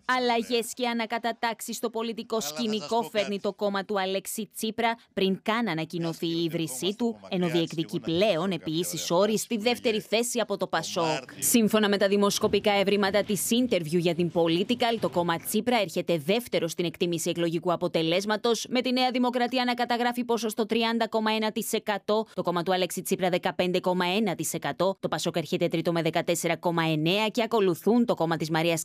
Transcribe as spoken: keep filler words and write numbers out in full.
Αλλαγές και ανακατατάξεις στο πολιτικό σκηνικό φέρνει το κόμμα του Αλέξη Τσίπρα πριν καν ανακοινωθεί η ίδρυσή του, ενώ διεκδικεί πλέον επί ίσης όρης στη δεύτερη θέση από το Πασόκ. Σύμφωνα με τα δημοσκοπικά ευρήματα της Interview για την Political, το κόμμα Τσίπρα έρχεται δεύτερο στην εκτίμηση εκλογικού αποτελέσματος, με τη Νέα Δημοκρατία να καταγράφει ποσοστό τριάντα κόμμα ένα τοις εκατό, το κόμμα του Αλέξη Τσίπρα δεκαπέντε κόμμα ένα τοις εκατό, το Πασόκ έρχεται τρίτο με δεκατέσσερα κόμμα εννέα τοις εκατό και ακολουθούν το κόμμα της Μαρίας